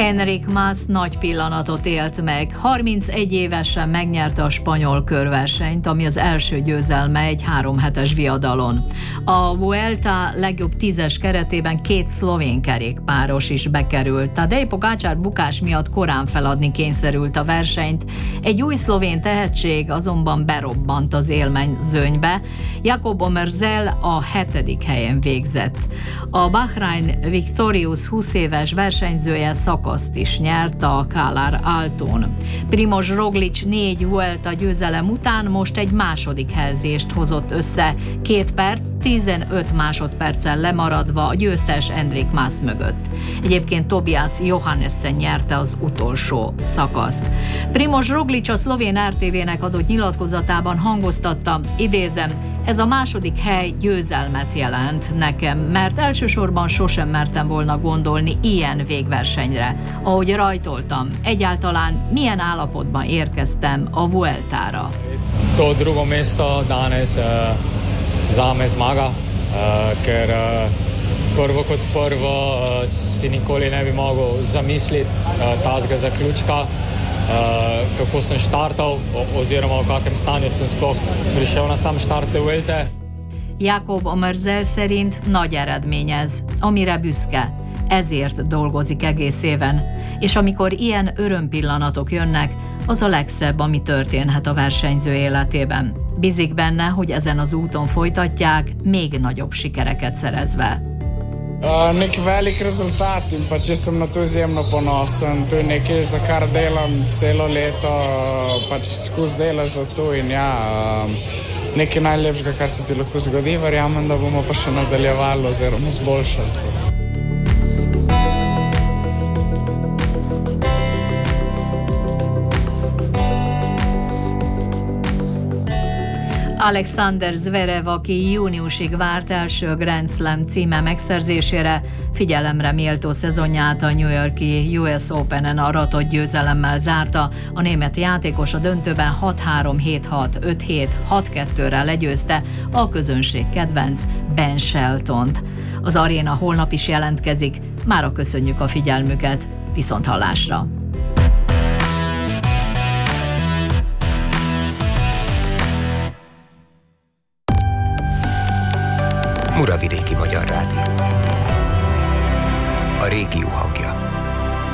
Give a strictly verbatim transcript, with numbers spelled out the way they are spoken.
Enric Mas nagy pillanatot élt meg. harmincegy évesen megnyerte a spanyol körversenyt, ami az első győzelme egy három hetes viadalon. A Vuelta legjobb tízes keretében két szlovén kerékpáros is bekerült. Tadej Pogačar bukás miatt korán feladni kényszerült a versenyt. Egy új szlovén tehetség azonban berobbant az élmezőnybe. Jakob Omerzel a hetedik helyen végzett. A Bahrain Victorious húsz éves versenyzője szakaszt is nyert a Calar Altón. Primož Roglič négy Vuelta győzelem után most egy második helyezést hozott össze, két perc, tizenöt másodperccel lemaradva a győztes Enric Mas mögött. Egyébként Tobias Johannessen nyerte az utolsó szakaszt. Primož Roglič a szlovén er té vének adott nyilatkozatában hangoztatta, idézem, ez a második hely győzelmet jelent nekem, mert elsősorban sosem mertem volna gondolni ilyen végversenyre. Ahogy rajtoltam, egyáltalán milyen állapotban érkeztem a Vueltára. To drugo mesto danes zame zmaga, ker prvo kot prvo si nikoli ne bi mogel zamisliti tazga zaključka, kako sem štartal, oziroma v kakem stanju sem sploh prišel na sam štart Vuelte. Jakob Omerzel szerint nagy eredmény ez, amire büszke. Ezért dolgozik egész éven, és amikor ilyen örömpillanatok jönnek, az a legszebb, ami történhet a versenyző életében. Bízik benne, hogy ezen az úton folytatják, még nagyobb sikereket szerezve. Uh, neki velik rezultat in pa če sem na to izjemno ponosen, to je nekaj, za kar delam celo leto, pač skozi delaš za to in ja, uh, nekaj najlepšega, kar se ti lahko zgodi, verjamem, da bomo pa še nadaljevali oziroma zboljšali to. Alexander Zverev, aki júniusig várt első Grand Slam címe megszerzésére, figyelemre méltó szezonját a New York-i u es Openen aratott győzelemmel zárta. A német játékos a döntőben hat három, hét hat, öt hét, hat kettőre legyőzte a közönség kedvenc Ben Sheltont. Az aréna holnap is jelentkezik, mára köszönjük a figyelmüket, viszonthallásra! Muravidéki Magyar Rádió. A régió hangja.